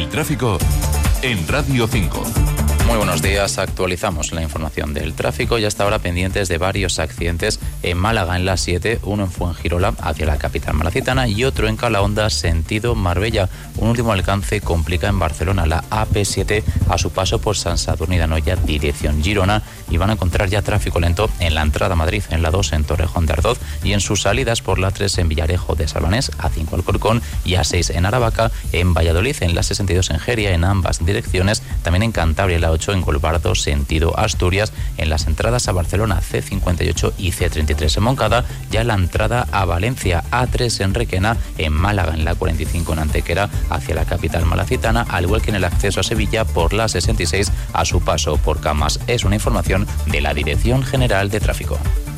tráfico en Radio 5. Muy buenos días, actualizamos la información del tráfico y hasta ahora pendientes de varios accidentes en Málaga en la 7, uno en Fuengirola hacia la capital malacitana y otro en Calahonda sentido Marbella. Un último alcance complica en Barcelona la AP7 a su paso por Sant Sadurní d'Anoia dirección Girona y van a encontrar ya tráfico lento en la entrada a Madrid en la 2 en Torrejón de Ardoz y en sus salidas por la 3 en Villarejo de Salvanés, A5 Alcorcón y A6 en Aravaca, en Valladolid en la 62 en Jeria en ambas direcciones, también en Cantabria la 8 en Golbardo sentido Asturias, en las entradas a Barcelona C58 y C33 en Moncada, ya la entrada a Valencia A3 en Requena, en Málaga en la 45 en Antequera hacia la capital malacitana, al igual que en el acceso a Sevilla por la 66 a su paso por Camas. Es una información de la Dirección General de Tráfico.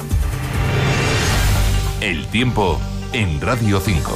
El tiempo en Radio 5.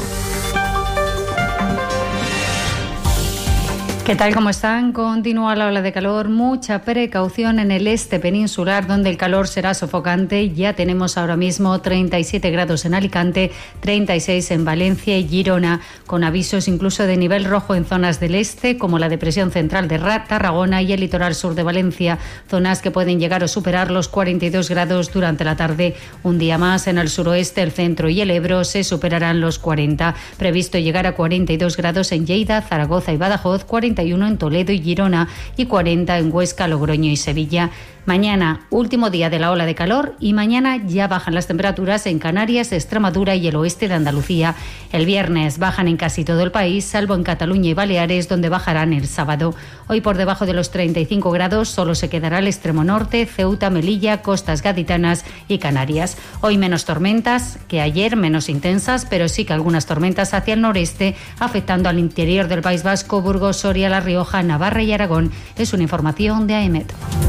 ¿Qué tal? ¿Cómo están? Continúa la ola de calor. Mucha precaución en el este peninsular, donde el calor será sofocante. Ya tenemos ahora mismo 37 grados en Alicante, 36 en Valencia y Girona, con avisos incluso de nivel rojo en zonas del este, como la depresión central de Tarragona y el litoral sur de Valencia, zonas que pueden llegar a superar los 42 grados durante la tarde. Un día más en el suroeste, el centro y el Ebro se superarán los 40. Previsto llegar a 42 grados en Lleida, Zaragoza y Badajoz, 41 en Toledo y Girona y 40 en Huesca, Logroño y Sevilla. Mañana, último día de la ola de calor y mañana ya bajan las temperaturas en Canarias, Extremadura y el oeste de Andalucía. El viernes bajan en casi todo el país, salvo en Cataluña y Baleares, donde bajarán el sábado. Hoy por debajo de los 35 grados solo se quedará el extremo norte, Ceuta, Melilla, costas gaditanas y Canarias. Hoy menos tormentas que ayer, menos intensas, pero sí que algunas tormentas hacia el noreste, afectando al interior del País Vasco, Burgos, Soria, La Rioja, Navarra y Aragón. Es una información de AEMET.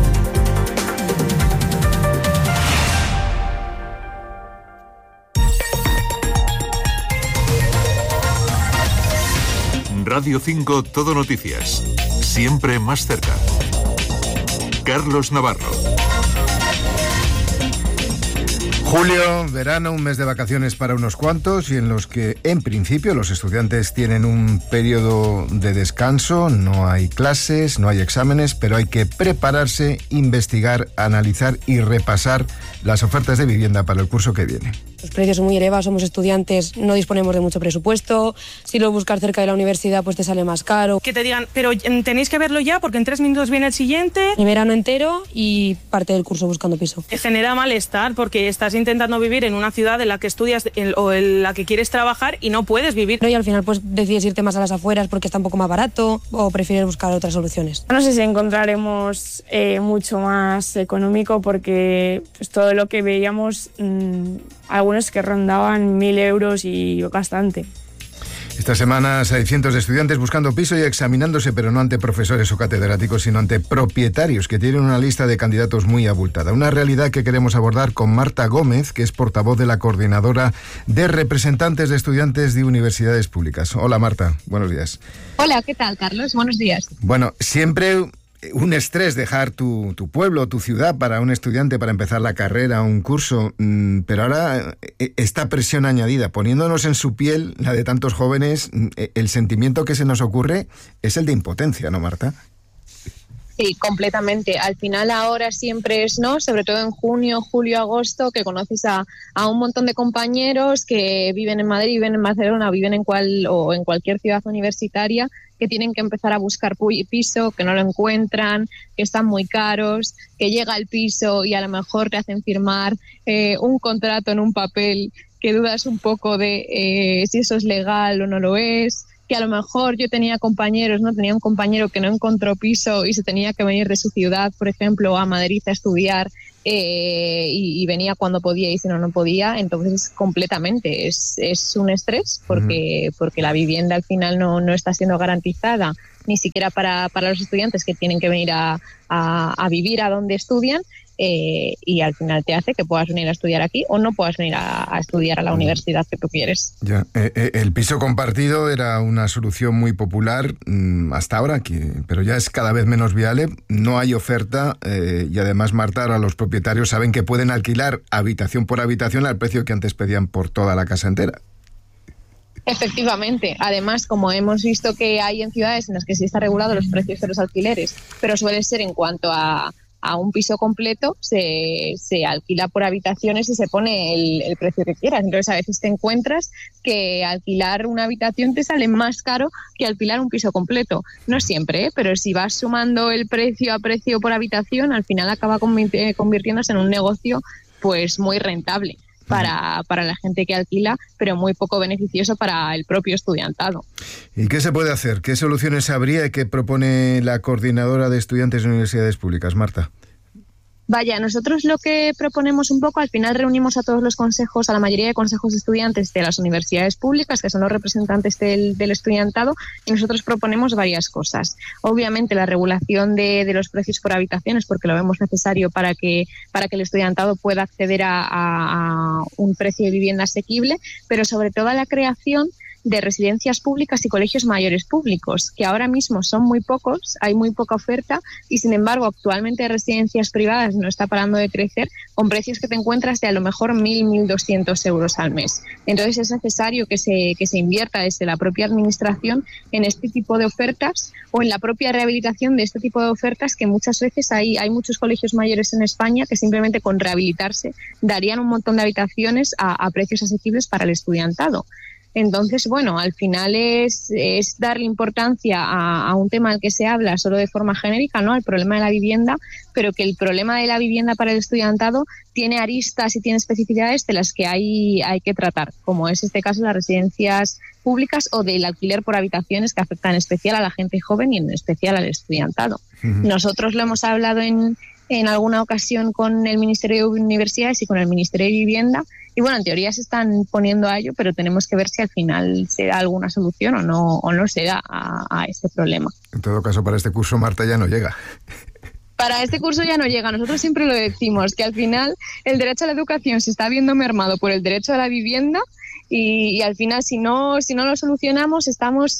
Radio 5 Todo Noticias. Siempre más cerca. Carlos Navarro. Julio, verano, un mes de vacaciones para unos cuantos y en los que, en principio, los estudiantes tienen un periodo de descanso, no hay clases, no hay exámenes, pero hay que prepararse, investigar, analizar y repasar las ofertas de vivienda para el curso que viene. Los precios son muy elevados, somos estudiantes, no disponemos de mucho presupuesto. Si lo buscas cerca de la universidad, pues te sale más caro. Que te digan, pero tenéis que verlo ya porque en 3 minutos viene el siguiente. El verano entero y parte del curso buscando piso. Te genera malestar porque estás intentando vivir en una ciudad en la que estudias o en la que quieres trabajar y no puedes vivir. Y al final pues decides irte más a las afueras porque está un poco más barato o prefieres buscar otras soluciones. No sé si encontraremos mucho más económico porque pues, todo lo que veíamos... algunos que rondaban 1.000 euros y bastante. Estas semanas hay cientos de estudiantes buscando piso y examinándose, pero no ante profesores o catedráticos, sino ante propietarios que tienen una lista de candidatos muy abultada. Una realidad que queremos abordar con Marta Gómez, que es portavoz de la Coordinadora de Representantes de Estudiantes de Universidades Públicas. Hola Marta, buenos días. Hola, ¿qué tal, Carlos? Buenos días. Bueno, siempre... un estrés dejar tu pueblo, tu ciudad para un estudiante para empezar la carrera, un curso, pero ahora esta presión añadida, poniéndonos en su piel, la de tantos jóvenes, el sentimiento que se nos ocurre es el de impotencia, ¿no, Marta? Sí, completamente. Al final ahora siempre es, ¿no? Sobre todo en junio, julio, agosto, que conoces a un montón de compañeros que viven en Madrid, viven en Barcelona, viven en cualquier ciudad universitaria, que tienen que empezar a buscar piso, que no lo encuentran, que están muy caros, que llega el piso y a lo mejor te hacen firmar un contrato en un papel que dudas un poco de si eso es legal o no lo es, que a lo mejor yo tenía un compañero que no encontró piso y se tenía que venir de su ciudad, por ejemplo, a Madrid a estudiar y venía cuando podía y si no, no podía. Entonces, completamente, es un estrés porque la vivienda al final no está siendo garantizada, ni siquiera para los estudiantes que tienen que venir a vivir a donde estudian. Y al final te hace que puedas venir a estudiar aquí o no puedas venir a estudiar a la universidad que tú quieres. Ya, el piso compartido era una solución muy popular hasta ahora, pero ya es cada vez menos viable, no hay oferta y además, Marta, ahora los propietarios saben que pueden alquilar habitación por habitación al precio que antes pedían por toda la casa entera. Efectivamente. Además, como hemos visto que hay en ciudades en las que sí está regulado los precios de los alquileres, pero suele ser en cuanto a un piso completo, se alquila por habitaciones y se pone el precio que quieras. Entonces, a veces te encuentras que alquilar una habitación te sale más caro que alquilar un piso completo. No siempre, pero si vas sumando el precio a precio por habitación, al final acaba convirtiéndose en un negocio pues muy rentable para la gente que alquila, pero muy poco beneficioso para el propio estudiantado. ¿Y qué se puede hacer? ¿Qué soluciones habría y qué propone la coordinadora de estudiantes de universidades públicas, Marta? Vaya, nosotros lo que proponemos un poco, al final reunimos a todos los consejos, a la mayoría de consejos de estudiantes de las universidades públicas, que son los representantes del estudiantado, y nosotros proponemos varias cosas. Obviamente la regulación de los precios por habitaciones, porque lo vemos necesario para que el estudiantado pueda acceder a un precio de vivienda asequible, pero sobre todo a la creación de residencias públicas y colegios mayores públicos, que ahora mismo son muy pocos, hay muy poca oferta y sin embargo actualmente residencias privadas no está parando de crecer con precios que te encuentras de a lo mejor 1.200 euros al mes. Entonces es necesario que se invierta desde la propia administración en este tipo de ofertas o en la propia rehabilitación de este tipo de ofertas, que muchas veces hay muchos colegios mayores en España que simplemente con rehabilitarse darían un montón de habitaciones a precios asequibles para el estudiantado. Entonces, bueno, al final es darle importancia a un tema al que se habla solo de forma genérica, ¿no?, al problema de la vivienda, pero que el problema de la vivienda para el estudiantado tiene aristas y tiene especificidades de las que hay que tratar, como es este caso de las residencias públicas o del alquiler por habitaciones, que afecta en especial a la gente joven y en especial al estudiantado. Nosotros lo hemos hablado en alguna ocasión con el Ministerio de Universidades y con el Ministerio de Vivienda. Y bueno, en teoría se están poniendo a ello, pero tenemos que ver si al final se da alguna solución o no se da a este problema. En todo caso, para este curso, Marta, ya no llega. Para este curso ya no llega. Nosotros siempre lo decimos, que al final el derecho a la educación se está viendo mermado por el derecho a la vivienda y al final si no lo solucionamos estamos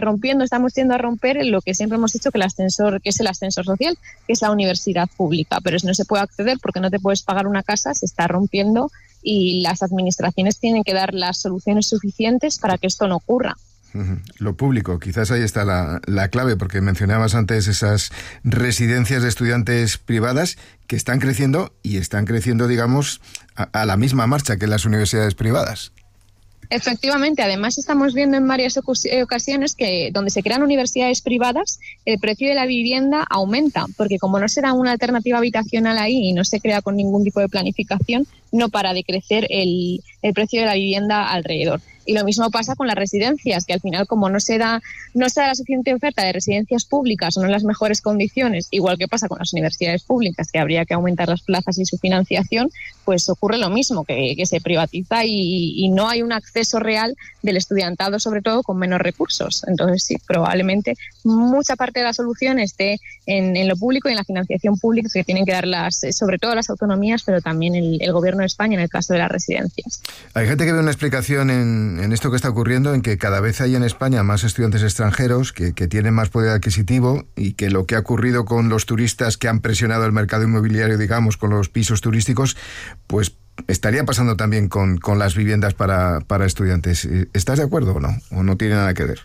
tiendo a romper lo que siempre hemos dicho que es el ascensor social, que es la universidad pública. Pero si no se puede acceder porque no te puedes pagar una casa, se está rompiendo y las administraciones tienen que dar las soluciones suficientes para que esto no ocurra. Lo público, quizás ahí está la clave, porque mencionabas antes esas residencias de estudiantes privadas que están creciendo y están creciendo, digamos, a la misma marcha que las universidades privadas. Efectivamente, además estamos viendo en varias ocasiones que donde se crean universidades privadas, el precio de la vivienda aumenta, porque como no se da una alternativa habitacional ahí y no se crea con ningún tipo de planificación, no para de crecer el precio de la vivienda alrededor. Y lo mismo pasa con las residencias, que al final como no se da la suficiente oferta de residencias públicas o no en las mejores condiciones, igual que pasa con las universidades públicas, que habría que aumentar las plazas y su financiación, pues ocurre lo mismo, que se privatiza y no hay un acceso real del estudiantado, sobre todo con menos recursos. Entonces sí, probablemente mucha parte de la solución esté en lo público y en la financiación pública que tienen que dar sobre todo las autonomías, pero también el Gobierno de España en el caso de las residencias. Hay gente que ve una explicación en esto que está ocurriendo, en que cada vez hay en España más estudiantes extranjeros que tienen más poder adquisitivo y que lo que ha ocurrido con los turistas que han presionado el mercado inmobiliario, digamos, con los pisos turísticos, pues estaría pasando también con las viviendas para estudiantes. ¿Estás de acuerdo o no? ¿O no tiene nada que ver?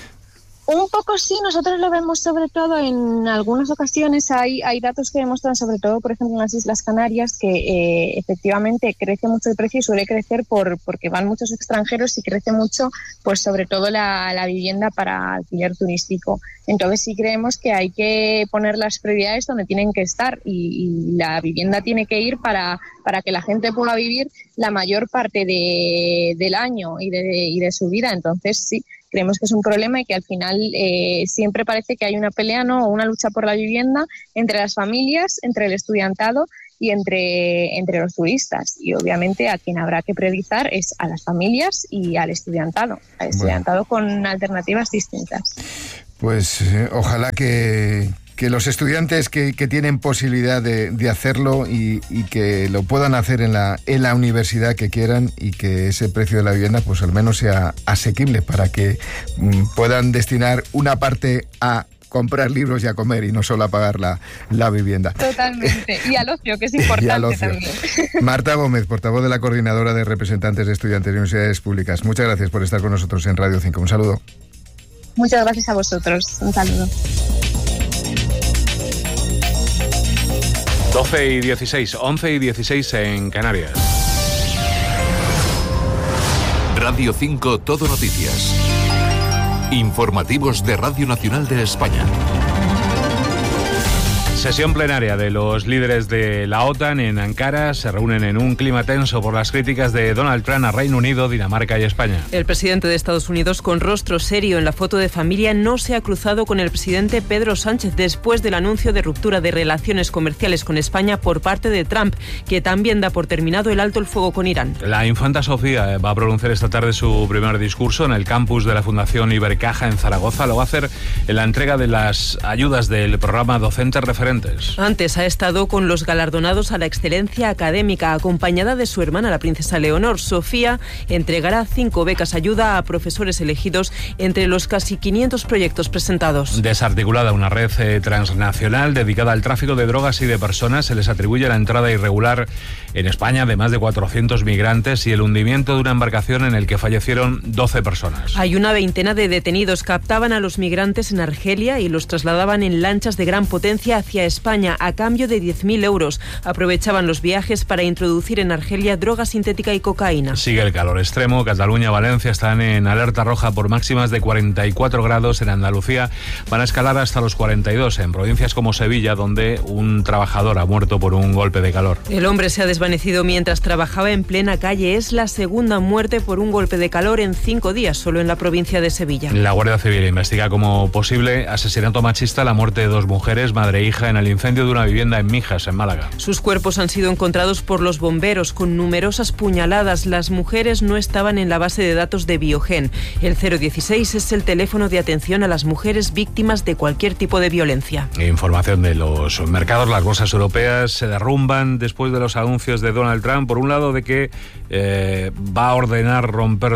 Un poco sí, nosotros lo vemos sobre todo en algunas ocasiones, hay datos que demuestran sobre todo, por ejemplo, en las Islas Canarias, que efectivamente crece mucho el precio y suele crecer porque van muchos extranjeros y crece mucho, pues sobre todo la vivienda para alquiler turístico. Entonces sí creemos que hay que poner las prioridades donde tienen que estar y la vivienda tiene que ir para que la gente pueda vivir la mayor parte del año y de su vida. Entonces sí, creemos que es un problema y que al final siempre parece que hay una pelea, ¿no?, o una lucha por la vivienda entre las familias, entre el estudiantado y entre los turistas. Y obviamente a quien habrá que priorizar es a las familias y al estudiantado con alternativas distintas. Pues ojalá que los estudiantes que tienen posibilidad de hacerlo y que lo puedan hacer en la universidad que quieran, y que ese precio de la vivienda pues al menos sea asequible para que puedan destinar una parte a comprar libros y a comer y no solo a pagar la vivienda. Totalmente. Y al ocio, que es importante también. Marta Gómez, portavoz de la Coordinadora de Representantes de Estudiantes de Universidades Públicas. Muchas gracias por estar con nosotros en Radio 5. Un saludo. Muchas gracias a vosotros. Un saludo. 12:16, 11:16 en Canarias. Radio 5 Todo Noticias. Informativos de Radio Nacional de España. Sesión plenaria de los líderes de la OTAN en Ankara. Se reúnen en un clima tenso por las críticas de Donald Trump a Reino Unido, Dinamarca y España. El presidente de Estados Unidos, con rostro serio en la foto de familia, no se ha cruzado con el presidente Pedro Sánchez después del anuncio de ruptura de relaciones comerciales con España por parte de Trump, que también da por terminado el alto el fuego con Irán. La infanta Sofía va a pronunciar esta tarde su primer discurso en el campus de la Fundación Ibercaja en Zaragoza. Lo va a hacer en la entrega de las ayudas del programa Docentes Referentes. Antes ha estado con los galardonados a la excelencia académica, acompañada de su hermana, la princesa Leonor. Sofía entregará 5 becas ayuda a profesores elegidos entre los casi 500 proyectos presentados. Desarticulada una red transnacional dedicada al tráfico de drogas y de personas. Se les atribuye la entrada irregular en España de más de 400 migrantes y el hundimiento de una embarcación en el que fallecieron 12 personas. Hay una veintena de detenidos. Captaban a los migrantes en Argelia y los trasladaban en lanchas de gran potencia hacia España a cambio de 10.000 euros. Aprovechaban los viajes para introducir en Argelia droga sintética y cocaína. Sigue el calor extremo. Cataluña, Valencia están en alerta roja por máximas de 44 grados. En Andalucía van a escalar hasta los 42 en provincias como Sevilla, donde un trabajador ha muerto por un golpe de calor. El hombre se ha desvanecido mientras trabajaba en plena calle. Es la segunda muerte por un golpe de calor en 5 días, solo en la provincia de Sevilla. La Guardia Civil investiga como posible asesinato machista la muerte de 2 mujeres, madre e hija, en el incendio de una vivienda en Mijas, en Málaga. Sus cuerpos han sido encontrados por los bomberos con numerosas puñaladas. Las mujeres no estaban en la base de datos de Biogen. El 016 es el teléfono de atención a las mujeres víctimas de cualquier tipo de violencia. Información de los mercados. Las bolsas europeas se derrumban después de los anuncios de Donald Trump, por un lado de que va a ordenar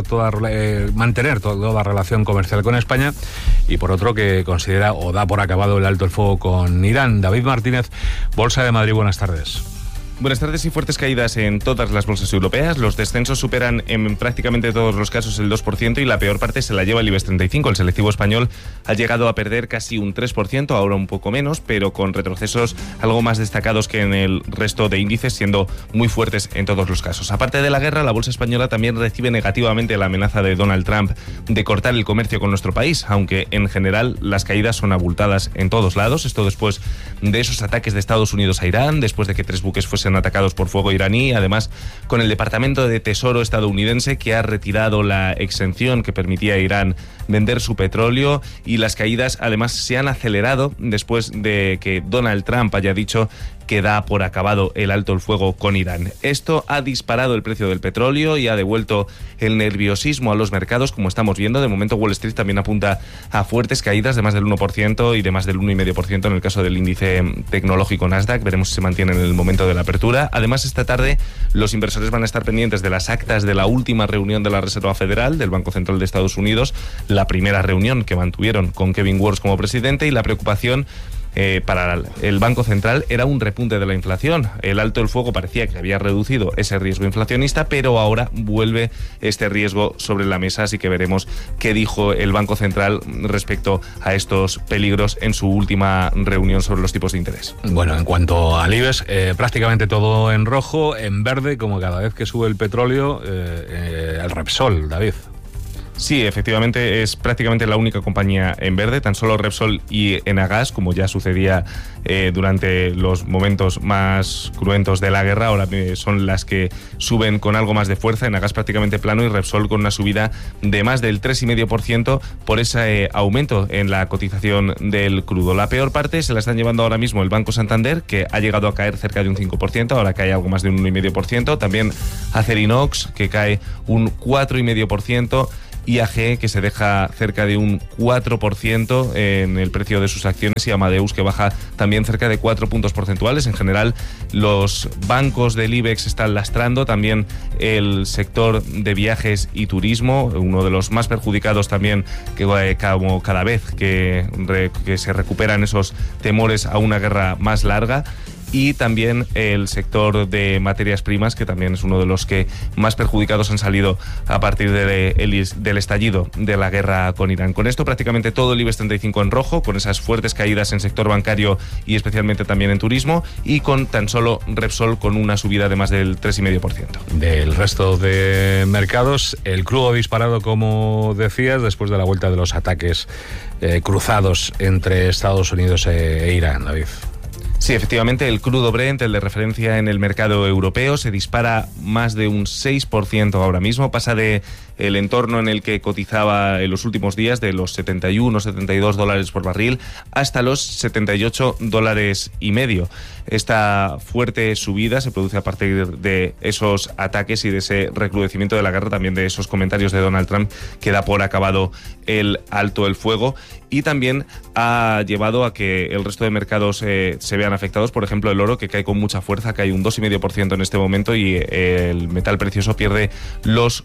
mantener toda relación comercial con España, y por otro que considera o da por acabado el alto el fuego con Irán. David Martínez, Bolsa de Madrid, buenas tardes. Buenas tardes. Y fuertes caídas en todas las bolsas europeas. Los descensos superan en prácticamente todos los casos el 2% y la peor parte se la lleva el IBEX 35. El selectivo español ha llegado a perder casi un 3%, ahora un poco menos, pero con retrocesos algo más destacados que en el resto de índices, siendo muy fuertes en todos los casos. Aparte de la guerra, la bolsa española también recibe negativamente la amenaza de Donald Trump de cortar el comercio con nuestro país, aunque en general las caídas son abultadas en todos lados. Esto después de esos ataques de Estados Unidos a Irán, después de que 3 buques fuesen atacados por fuego iraní, además con el Departamento de Tesoro estadounidense que ha retirado la exención que permitía a Irán vender su petróleo, y las caídas además se han acelerado después de que Donald Trump haya dicho que da por acabado el alto el fuego con Irán. Esto ha disparado el precio del petróleo y ha devuelto el nerviosismo a los mercados, como estamos viendo. De momento Wall Street también apunta a fuertes caídas de más del 1% y de más del 1,5% en el caso del índice tecnológico Nasdaq. Veremos si se mantiene en el momento de la apertura. Además, esta tarde los inversores van a estar pendientes de las actas de la última reunión de la Reserva Federal, del Banco Central de Estados Unidos, la primera reunión que mantuvieron con Kevin Warsh como presidente, y la preocupación para el Banco Central era un repunte de la inflación. El alto el fuego parecía que había reducido ese riesgo inflacionista, pero ahora vuelve este riesgo sobre la mesa, así que veremos qué dijo el Banco Central respecto a estos peligros en su última reunión sobre los tipos de interés. Bueno, en cuanto al IBEX, prácticamente todo en rojo, en verde, como cada vez que sube el petróleo, el Repsol, David. Sí, efectivamente es prácticamente la única compañía en verde. Tan solo Repsol y Enagas, como ya sucedía durante los momentos más cruentos de la guerra, ahora son las que suben con algo más de fuerza. Enagas prácticamente plano y Repsol con una subida de más del 3,5% por ese aumento en la cotización del crudo. La peor parte se la están llevando ahora mismo el Banco Santander, que ha llegado a caer cerca de un 5%, ahora cae algo más de un 1,5%. También Acerinox, que cae un 4,5%. IAG, que se deja cerca de un 4% en el precio de sus acciones, y Amadeus, que baja también cerca de 4 puntos porcentuales. En general, los bancos del IBEX están lastrando, también el sector de viajes y turismo, uno de los más perjudicados también, que como cada vez que se recuperan esos temores a una guerra más larga. Y también el sector de materias primas, que también es uno de los que más perjudicados han salido a partir del estallido de la guerra con Irán. Con esto prácticamente todo el IBEX 35 en rojo, con esas fuertes caídas en sector bancario y especialmente también en turismo, y con tan solo Repsol con una subida de más del 3,5%. Del resto de mercados, el crudo disparado, como decías, después de la vuelta de los ataques cruzados entre Estados Unidos e Irán, David. Sí, efectivamente, el crudo Brent, el de referencia en el mercado europeo, se dispara más de un 6% ahora mismo. Pasa de el entorno en el que cotizaba en los últimos días, de los 71 72 dólares por barril, hasta los 78 dólares y medio. Esta fuerte subida se produce a partir de esos ataques y de ese recrudecimiento de la guerra, también de esos comentarios de Donald Trump, que da por acabado el alto el fuego, y también ha llevado a que el resto de mercados se vean afectados. Por ejemplo, el oro, que cae con mucha fuerza, cae un 2,5% en este momento, y el metal precioso pierde los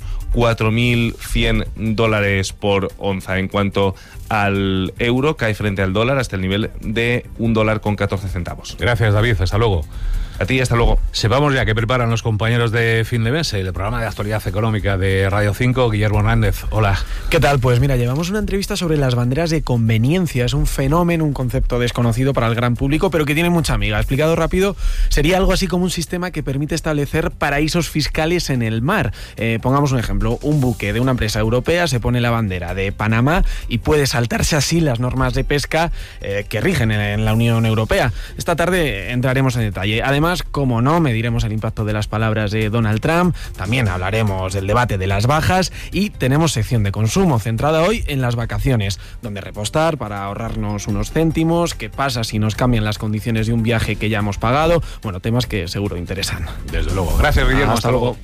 4.100 dólares por onza. En cuanto al euro, cae frente al dólar hasta el nivel de $1.14. Gracias, David. Hasta luego. A ti, hasta luego. Sepamos ya que preparan los compañeros de Fin de Mes, el programa de actualidad económica de Radio 5. Guillermo Hernández, hola. ¿Qué tal? Pues mira, llevamos una entrevista sobre las banderas de conveniencia. Es un fenómeno, un concepto desconocido para el gran público, pero que tiene mucha amiga. Explicado rápido, sería algo así como un sistema que permite establecer paraísos fiscales en el mar. Pongamos un ejemplo, un buque de una empresa europea se pone la bandera de Panamá y puede saltarse así las normas de pesca que rigen en la Unión Europea. Esta tarde entraremos en detalle. Además, como no, mediremos el impacto de las palabras de Donald Trump, también hablaremos del debate de las bajas y tenemos sección de consumo centrada hoy en las vacaciones, donde repostar para ahorrarnos unos céntimos, qué pasa si nos cambian las condiciones de un viaje que ya hemos pagado, bueno, temas que seguro interesan. Desde luego. Gracias, Guillermo. Hasta luego.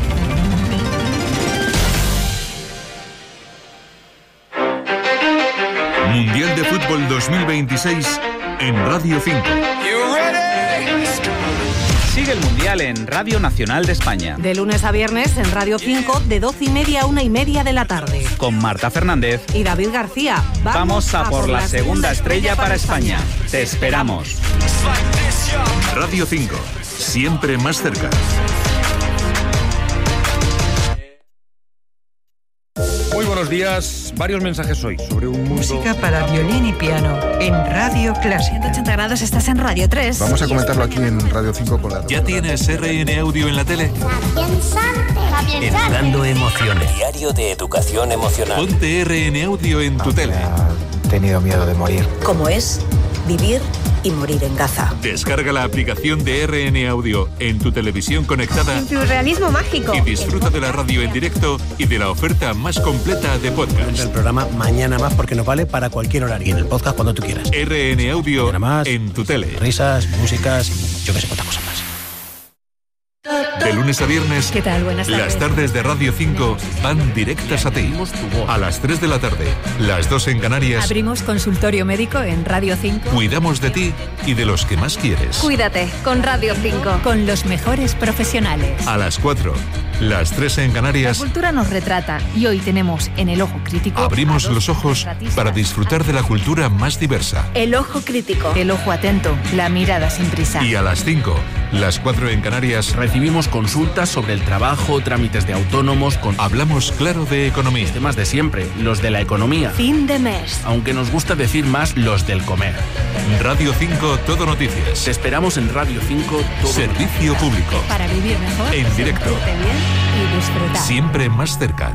Mundial de Fútbol 2026 en Radio 5. Sigue el Mundial en Radio Nacional de España. De lunes a viernes en Radio 5, de 12:30 a 1:30 de la tarde. Con Marta Fernández y David García. Vamos a por la segunda estrella para España. Te esperamos. Radio 5, siempre más cerca. Muy buenos días. Varios mensajes hoy sobre un mundo... Música para violín y piano en Radio Clásica. 180 grados, estás en Radio 3. Vamos a comentarlo aquí en Radio 5 con la... ¿Ya tienes RN Audio en la tele? Educando emociones. Diario de educación emocional. Ponte RN Audio en tu tele. He tenido miedo de morir. ¿Cómo es vivir y morir en Gaza? Descarga la aplicación de RN Audio en tu televisión conectada. En tu realismo mágico. Y disfruta de la radio en directo y de la oferta más completa de podcast. El programa Mañana Más, porque nos vale para cualquier horario. Y en el podcast cuando tú quieras. RN Audio más, en tu tele. Risas, músicas y yo que sé cuántas cosas más. De lunes a viernes, ¿qué tal? Buenas tardes. Las tardes de Radio 5 van directas a ti. A las 3 de la tarde, las 2 en Canarias. Abrimos consultorio médico en Radio 5. Cuidamos de ti y de los que más quieres. Cuídate con Radio 5. Con los mejores profesionales. A las 4, las 3 en Canarias. La cultura nos retrata y hoy tenemos en El Ojo Crítico... Abrimos los ojos para disfrutar de la cultura más diversa. El Ojo Crítico. El ojo atento, la mirada sin prisa. Y a las 5, las 4 en Canarias... Recibimos consultas sobre el trabajo, trámites de autónomos... Hablamos claro de economía. Los temas de siempre, los de la economía. Fin de mes. Aunque nos gusta decir más los del comer. Radio 5 Todo Noticias. Te esperamos en Radio 5 Todo Servicio Noticias. público. Para vivir mejor. En directo. Bien y disfrutar. Siempre más cerca.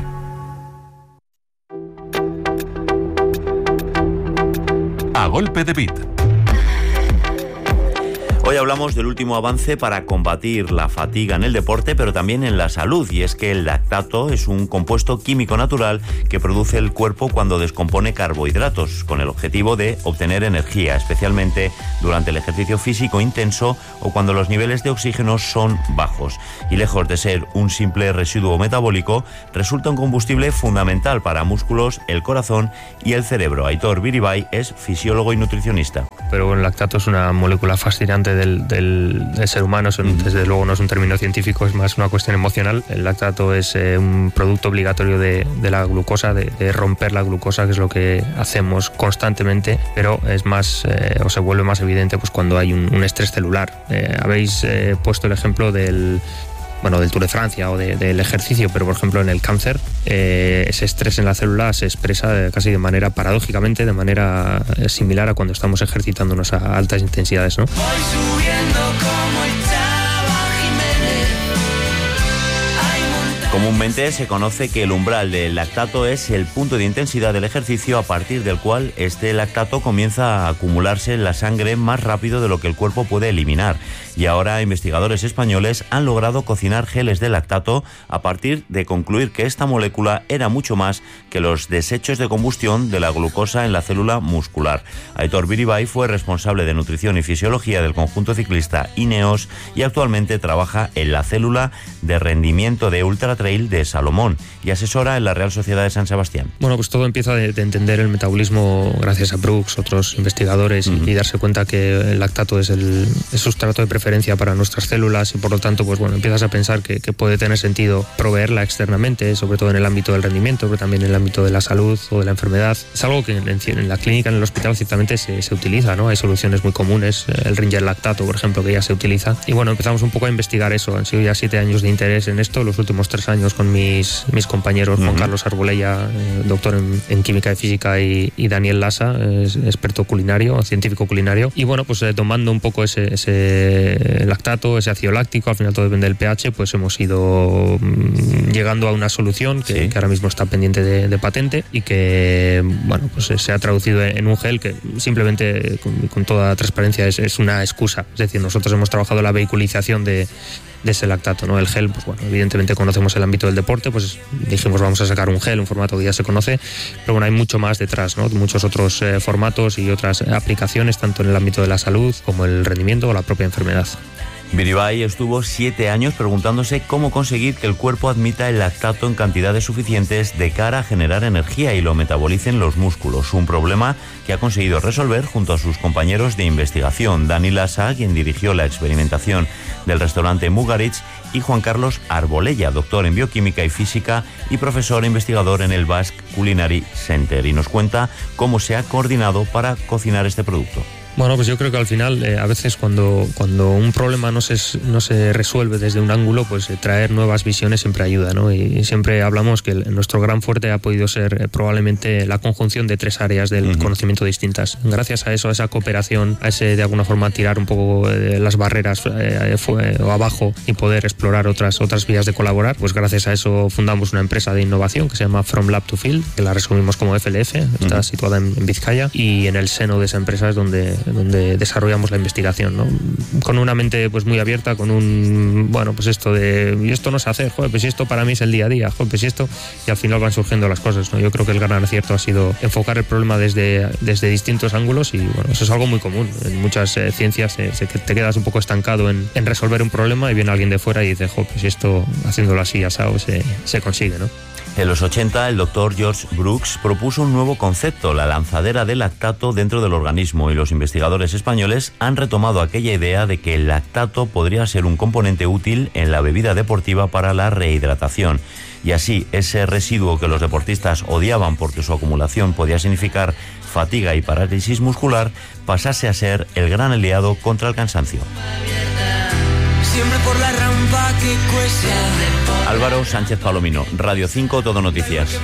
A golpe de beat. Hoy hablamos del último avance para combatir la fatiga en el deporte, pero también en la salud, y es que el lactato es un compuesto químico natural que produce el cuerpo cuando descompone carbohidratos, con el objetivo de obtener energía, especialmente durante el ejercicio físico intenso o cuando los niveles de oxígeno son bajos. Y lejos de ser un simple residuo metabólico, resulta un combustible fundamental para músculos, el corazón y el cerebro. Aitor Biribay es fisiólogo y nutricionista. Pero bueno, el lactato es una molécula fascinante del ser humano. Desde luego no es un término científico, es más una cuestión emocional. El lactato es un producto obligatorio de la glucosa, de romper la glucosa, que es lo que hacemos constantemente, pero es más o se vuelve más evidente pues cuando hay un estrés celular. Habéis puesto el ejemplo del Tour de Francia o del ejercicio, pero por ejemplo en el cáncer ese estrés en la célula se expresa casi de manera paradójicamente, de manera similar a cuando estamos ejercitándonos a altas intensidades, ¿no? Comúnmente se conoce que el umbral del lactato es el punto de intensidad del ejercicio a partir del cual este lactato comienza a acumularse en la sangre más rápido de lo que el cuerpo puede eliminar. Y ahora investigadores españoles han logrado cocinar geles de lactato a partir de concluir que esta molécula era mucho más que los desechos de combustión de la glucosa en la célula muscular. Aitor Biribay fue responsable de nutrición y fisiología del conjunto ciclista Ineos y actualmente trabaja en la célula de rendimiento de Ultra Trail de Salomón y asesora en la Real Sociedad de San Sebastián. Bueno, pues todo empieza de entender el metabolismo gracias a Brooks, otros investigadores, y darse cuenta que el lactato es el sustrato de preferencia para nuestras células y por lo tanto pues empiezas a pensar que puede tener sentido proveerla externamente, sobre todo en el ámbito del rendimiento, pero también en el ámbito de la salud o de la enfermedad. Es algo que en la clínica, en el hospital, ciertamente se utiliza, ¿no? Hay soluciones muy comunes, el Ringer lactato, por ejemplo, que ya se utiliza. Y bueno, empezamos un poco a investigar eso. Han sido ya 7 años de interés en esto, los últimos 3 años con mis compañeros, Juan Carlos Arbolella, doctor en química y física, y Daniel Lasa, experto culinario, científico culinario. Y bueno, pues tomando un poco ese lactato, ese ácido láctico, al final todo depende del pH, pues hemos ido llegando a una solución que ahora mismo está pendiente de patente y que pues se ha traducido en un gel que simplemente, con toda transparencia, es una excusa. Es decir, nosotros hemos trabajado la vehiculización de ese lactato, ¿no? El gel, pues evidentemente conocemos el ámbito del deporte, pues dijimos vamos a sacar un gel, un formato que ya se conoce, pero hay mucho más detrás, ¿no? Muchos otros formatos y otras aplicaciones, tanto en el ámbito de la salud como el rendimiento o la propia enfermedad. Biribay estuvo 7 años preguntándose cómo conseguir que el cuerpo admita el lactato en cantidades suficientes de cara a generar energía y lo metabolicen los músculos, un problema que ha conseguido resolver junto a sus compañeros de investigación, Dani Lasa, quien dirigió la experimentación del restaurante Mugaritz, y Juan Carlos Arbolella, doctor en bioquímica y física y profesor e investigador en el Basque Culinary Center, y nos cuenta cómo se ha coordinado para cocinar este producto. Bueno, pues yo creo que al final, a veces cuando un problema no se resuelve desde un ángulo, pues traer nuevas visiones siempre ayuda, ¿no? Y siempre hablamos que nuestro gran fuerte ha podido ser probablemente la conjunción de 3 áreas del conocimiento distintas. Gracias a eso, a esa cooperación, a ese de alguna forma tirar un poco las barreras o abajo y poder explorar otras vías de colaborar, pues gracias a eso fundamos una empresa de innovación que se llama From Lab to Field, que la resumimos como FLF, está situada en Vizcaya, y en el seno de esa empresa es donde desarrollamos la investigación, ¿no? Con una mente pues muy abierta, con pues esto de y esto no se hace, pues si esto para mí es el día a día, pues si esto, y al final van surgiendo las cosas, ¿no? Yo creo que el gran acierto ha sido enfocar el problema desde distintos ángulos, y eso es algo muy común en muchas ciencias, te quedas un poco estancado en resolver un problema y viene alguien de fuera y dice, pues si esto haciéndolo así asado se consigue, ¿no? En los 80, el doctor George Brooks propuso un nuevo concepto, la lanzadera de lactato dentro del organismo, y los investigadores españoles han retomado aquella idea de que el lactato podría ser un componente útil en la bebida deportiva para la rehidratación. Y así, ese residuo que los deportistas odiaban porque su acumulación podía significar fatiga y parálisis muscular, pasase a ser el gran aliado contra el cansancio. Siempre por la rampa que cuesta. Álvaro Sánchez Palomino, Radio 5, Todo Noticias.